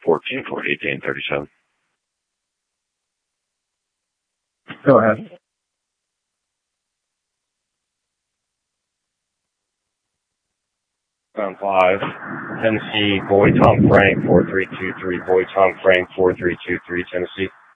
14 for 1837. Go ahead. Ground 5, Tennessee, Boy Tom Frank 4323, Boy Tom Frank 4323, Tennessee.